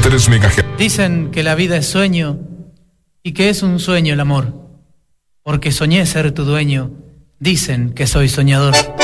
103 MHz. Dicen que la vida es sueño y que es un sueño el amor. Porque soñé ser tu dueño, dicen que soy soñador.